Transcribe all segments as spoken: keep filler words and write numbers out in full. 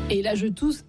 Et là, je tousse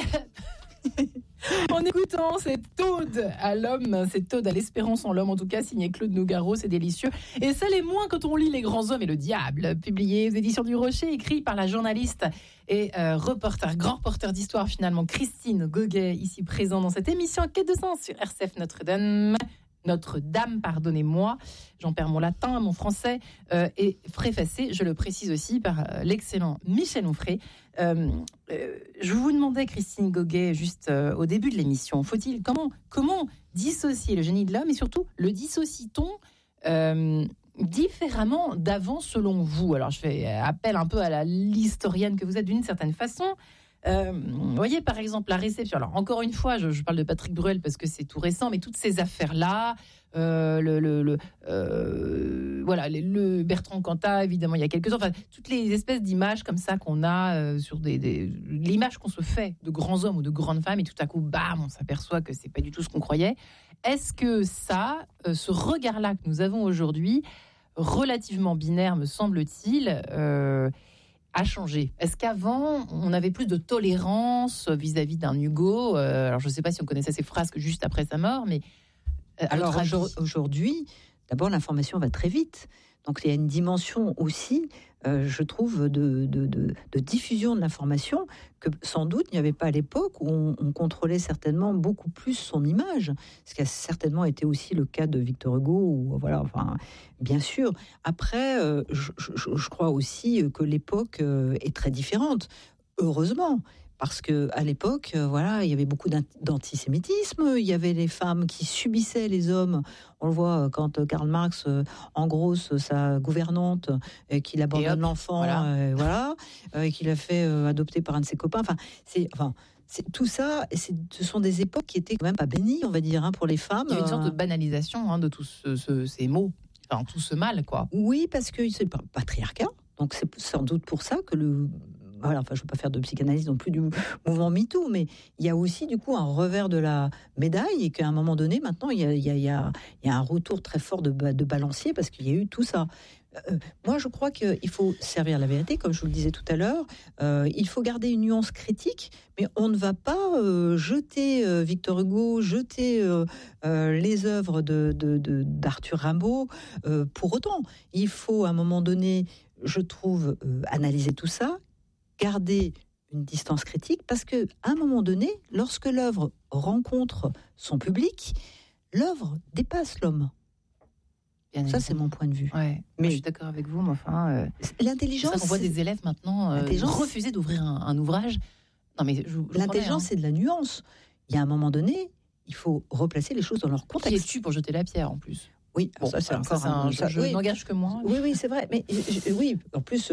en écoutant cette ode à l'homme, cette ode à l'espérance en l'homme, en tout cas, signé Claude Nougaro, c'est délicieux. Et ça l'est moins quand on lit Les Grands Hommes et le Diable, publié aux éditions du Rocher, écrit par la journaliste et euh, reporter, grand reporter d'histoire finalement, Christine Goguet, ici présent dans cette émission Quête de sens sur R C F Notre-Dame. Notre-Dame, pardonnez-moi, j'en perds mon latin, mon français, euh, est préfacé, je le précise aussi, par euh, l'excellent Michel Onfray. Euh, euh, je vous demandais, Christine Goguet, juste euh, au début de l'émission, faut-il, comment, comment dissocier le génie de l'homme et surtout, le dissocie-t-on euh, différemment d'avant selon vous? Alors, je fais appel un peu à la l'historienne que vous êtes d'une certaine façon. Euh, vous voyez par exemple la réception, alors encore une fois je, je parle de Patrick Bruel parce que c'est tout récent, mais toutes ces affaires là euh, le, le, le euh, voilà le, le Bertrand Cantat évidemment il y a quelques ans, enfin toutes les espèces d'images comme ça qu'on a euh, sur des, des l'image qu'on se fait de grands hommes ou de grandes femmes et tout à coup bam on s'aperçoit que c'est pas du tout ce qu'on croyait. Est-ce que ça euh, ce regard là que nous avons aujourd'hui relativement binaire me semble-t-il euh, a changé? Est-ce qu'avant, on avait plus de tolérance vis-à-vis d'un Hugo? euh, Alors, je ne sais pas si on connaissait ses frasques juste après sa mort, mais... Euh, alors, aujourd'hui, d'abord, l'information va très vite. Donc, il y a une dimension aussi, euh, je trouve, de, de, de, de diffusion de l'information que, sans doute, il n'y avait pas à l'époque où on, on contrôlait certainement beaucoup plus son image. Ce qui a certainement été aussi le cas de Victor Hugo. Ou, voilà, enfin, bien sûr. Après, euh, je, je, je crois aussi que l'époque euh, est très différente. Heureusement. Parce que à l'époque, euh, voilà, il y avait beaucoup d'antisémitisme. Il y avait les femmes qui subissaient les hommes. On le voit quand Karl Marx euh, engrosse sa gouvernante, et qu'il abandonne hop, l'enfant, voilà, euh, voilà euh, et qu'il a fait euh, adopter par un de ses copains. Enfin, c'est, enfin, c'est tout ça. C'est, ce sont des époques qui étaient quand même pas bénies, on va dire, hein, pour les femmes. Il y a une sorte de banalisation hein, de tous ce, ce, ces mots, enfin tout ce mal, quoi. Oui, parce que c'est le patriarcat. Donc c'est sans doute pour ça que le Voilà, enfin, je ne veux pas faire de psychanalyse non plus du mouvement MeToo, mais il y a aussi du coup un revers de la médaille et qu'à un moment donné, maintenant, il y a, il y a, il y a, il y a un retour très fort de, de balancier parce qu'il y a eu tout ça. Euh, moi, je crois qu'il faut servir la vérité, comme je vous le disais tout à l'heure. Euh, il faut garder une nuance critique, mais on ne va pas euh, jeter euh, Victor Hugo, jeter euh, euh, les œuvres de, de, de, d'Arthur Rimbaud euh, pour autant. Il faut, à un moment donné, je trouve, euh, analyser tout ça, garder une distance critique, parce qu'à un moment donné, lorsque l'œuvre rencontre son public, l'œuvre dépasse l'homme. Bien ça, évidemment. C'est mon point de vue. Ouais, mais je suis d'accord avec vous, mais enfin... Euh, l'intelligence... C'est ça qu'on voit des élèves maintenant euh, refuser d'ouvrir un, un ouvrage. Non, mais je, je l'intelligence, hein. c'est de la nuance. Il y a un moment donné, il faut replacer les choses dans leur contexte. Qui es-tu pour jeter la pierre, en plus? Oui, bon, ça c'est alors, encore ça, c'est un, un ça, je, je oui. n'engage que moi. Oui, oui, c'est vrai. Mais je, oui, en plus,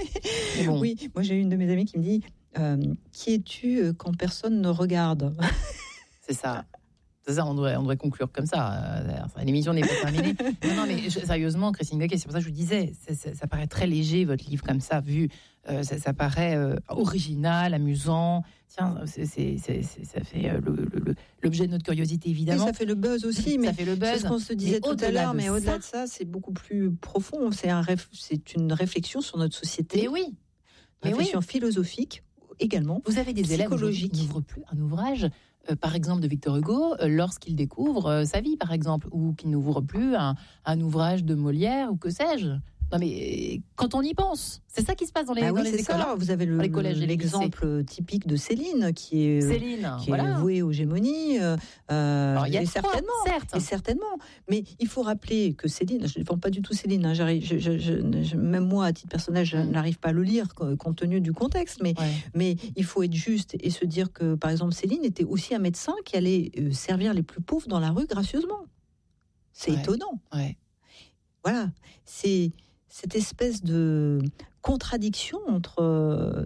bon. Oui, moi j'ai une de mes amies qui me dit euh, qui es-tu quand personne ne regarde? C'est ça. C'est ça, on devrait, on devrait conclure comme ça. L'émission n'est pas terminée. Non, non, mais je, sérieusement, Christine Goguet, c'est pour ça que je vous disais, c'est, c'est, ça paraît très léger, votre livre, comme ça, vu. Euh, ça, ça paraît euh, original, amusant. Tiens, c'est, c'est, c'est, c'est, ça fait euh, le, le, l'objet de notre curiosité, évidemment. Oui, ça fait le buzz aussi. Mais ça fait le buzz. C'est ce qu'on se disait tout à l'heure, mais au-delà de ça, c'est beaucoup plus profond. C'est, un réf, c'est une réflexion sur notre société. Mais oui. Une réflexion oui. philosophique également. Vous avez des élèves qui n'ouvrent plus un ouvrage, euh, par exemple de Victor Hugo, euh, lorsqu'ils découvrent euh, sa vie, par exemple, ou qui n'ouvrent plus un, un ouvrage de Molière, ou que sais-je. Non mais quand on y pense, c'est ça qui se passe dans les, bah dans oui, les c'est écoles. Ça. Vous avez le, les collèges et l'exemple lycées. Typique de Céline, qui est, Céline, qui voilà. est vouée aux gémonies. Euh, Alors, il y a et trois, certainement, certes. Et certainement. Mais il faut rappeler que Céline, je ne défends pas du tout Céline, hein, je, je, je, je, même moi, à titre personnel, je mm. n'arrive pas à le lire compte tenu du contexte, mais, ouais. mais il faut être juste et se dire que, par exemple, Céline était aussi un médecin qui allait euh, servir les plus pauvres dans la rue gracieusement. C'est ouais. étonnant. Ouais. Voilà, c'est... cette espèce de contradiction entre, euh,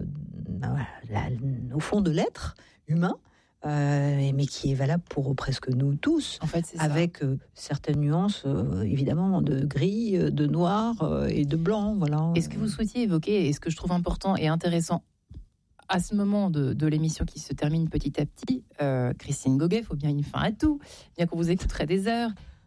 la, au fond de l'être humain, euh, mais qui est valable pour presque nous tous, en fait, c'est avec euh, certaines nuances, euh, évidemment, de gris, de noir euh, et de blanc. Voilà. Et ce que vous souhaitiez évoquer, et ce que je trouve important et intéressant, à ce moment de, de l'émission qui se termine petit à petit, euh, Christine Goguet, il faut bien une fin à tout, bien qu'on vous écouterait des heures.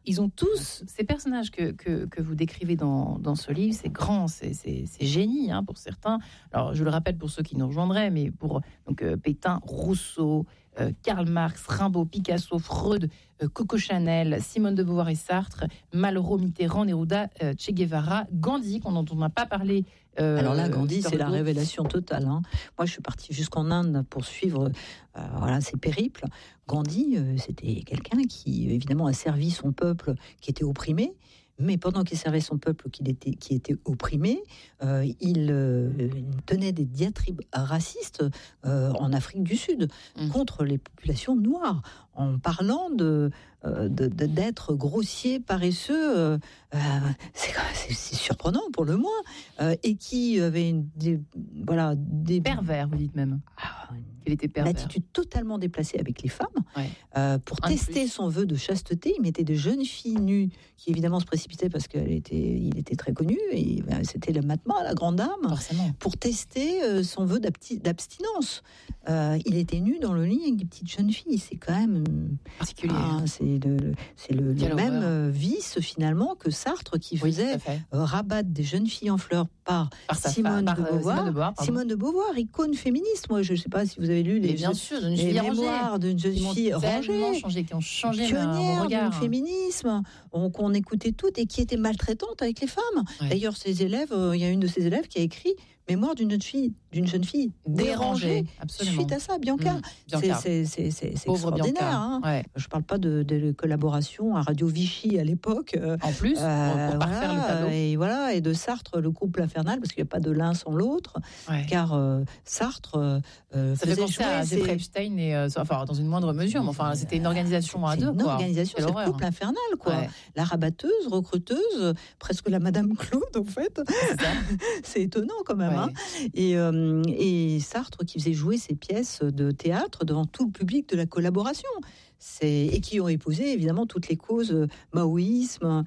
Ils ont tous, ces personnages que, que, que vous décrivez dans, dans ce livre, c'est grand, c'est, c'est, c'est génie hein, pour certains. Alors, je le rappelle pour ceux qui nous rejoindraient, mais pour donc, euh, Pétain, Rousseau, euh, Karl Marx, Rimbaud, Picasso, Freud, euh, Coco Chanel, Simone de Beauvoir et Sartre, Malraux, Mitterrand, Neruda, euh, Che Guevara, Gandhi, dont on n'a pas parlé. Euh, Alors là, Gandhi, c'est la Hugo. révélation totale. Hein. Moi, je suis partie jusqu'en Inde pour suivre euh, voilà, ses périples. Gandhi, euh, c'était quelqu'un qui, évidemment, a servi son peuple qui était opprimé. Mais pendant qu'il servait son peuple qui était, qui était opprimé, euh, il euh, tenait des diatribes racistes euh, en Afrique du Sud mmh. contre les populations noires, en parlant de, euh, de, de, d'être grossier, paresseux, euh, euh, c'est, c'est, c'est surprenant pour le moins, euh, et qui avait une, des, voilà, des... Pervers, vous dites même. Ah, il était pervers. Une attitude totalement déplacée avec les femmes. Ouais. Euh, pour Un tester son vœu de chasteté, il mettait des jeunes filles nues qui évidemment se précipitaient parce qu'il était, il était très connu et ben, c'était le Mahatma, la grande dame, forcément. Pour tester euh, son vœu d'abstinence. Euh, il était nu dans le lit avec des petites jeunes filles. C'est quand même particulier. Ah, c'est le, c'est le, le même euh, vice finalement que Sartre qui faisait oui, euh, rabattre des jeunes filles en fleurs par, par Simone, fa- de par, Beauvoir. Simone de Beauvoir. Simone de Beauvoir, icône féministe. Moi, je ne sais pas si vous avez lu les, bien sûr, une les fille mémoires d'une jeune fille rangée, changé, qui ont changé pionnière du féminisme, on, qu'on écoutait toutes et qui était maltraitante avec les femmes. Ouais. D'ailleurs, ses élèves, il euh, y a une de ses élèves qui a écrit Mémoire d'une jeune fille, d'une jeune fille dérangée. Absolument. Suite à ça, Bianca, mmh, Bianca. C'est, c'est, c'est, c'est extraordinaire. Hein. Ouais. Je ne parle pas de, de collaboration à Radio Vichy à l'époque. En plus, euh, pour parfaire voilà, le tableau. Et voilà, et de Sartre, le couple infernal, parce qu'il n'y a pas de l'un sans l'autre, ouais. car euh, Sartre euh, ça fait penser à Jeffrey Epstein et euh, enfin dans une moindre mesure, mais enfin c'était une organisation à c'est deux. Une quoi. organisation, c'est, c'est le couple infernal, quoi. Ouais. La rabatteuse, recruteuse, presque la Madame Claude en fait. C'est, c'est étonnant quand même. Ouais. Hein. Et, euh, et Sartre qui faisait jouer ses pièces de théâtre devant tout le public de la collaboration. C'est, et qui ont épousé évidemment toutes les causes, euh, maoïsme,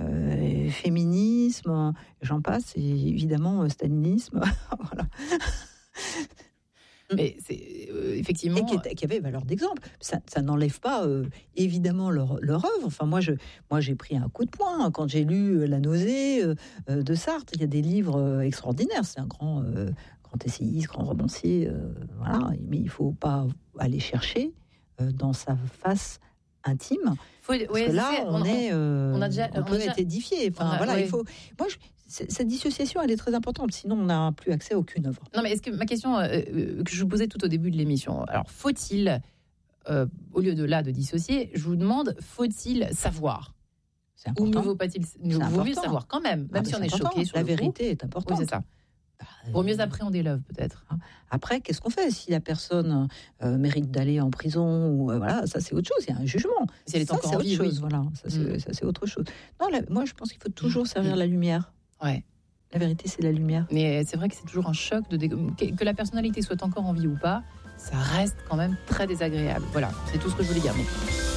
euh, féminisme, j'en passe, et évidemment euh, stalinisme. Voilà. Mais c'est euh, effectivement. Et qui, qui avait valeur d'exemple. Ça, ça n'enlève pas euh, évidemment leur, leur œuvre. Enfin, moi, je, moi, j'ai pris un coup de poing quand j'ai lu La nausée euh, de Sartre. Il y a des livres euh, extraordinaires. C'est un grand, euh, grand essayiste, grand romancier. Euh, voilà. Mais il ne faut pas aller chercher euh, dans sa face intime. Faut, parce ouais, que là, c'est, on, on, est, euh, on, a déjà, on on peut a déjà, être édifié. Enfin, a, voilà, ouais. il faut. Moi, je, cette dissociation, elle est très importante. Sinon, on n'a plus accès à aucune œuvre. Non, mais est-ce que ma question euh, que je vous posais tout au début de l'émission, alors faut-il, euh, au lieu de là de dissocier, je vous demande, faut-il savoir? C'est important. Ou ne vaut pas-il, ne vaut mieux savoir quand même, même ah, si on est important. choqué sur la le vérité coup. est importante. Oui, c'est ça. Pour mieux appréhender l'œuvre, peut-être. Après, qu'est-ce qu'on fait si la personne euh, mérite d'aller en prison ou euh, voilà, ça c'est autre chose. Il y a un jugement. Si elle est ça, encore c'est en autre vie, chose. Oui. Voilà, ça c'est, mmh. ça c'est autre chose. Non, là, moi je pense qu'il faut toujours mmh. servir mmh. la lumière. Ouais. La vérité, c'est la lumière. Mais c'est vrai que c'est toujours un choc de dé... que la personnalité soit encore en vie ou pas. Ça reste quand même très désagréable. Voilà, c'est tout ce que je voulais dire. Mais...